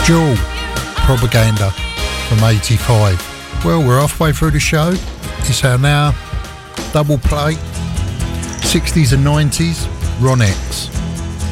Jewel, Propaganda from 85. Well, we're halfway through the show. It's our now double play, 60s and 90s, Ron X.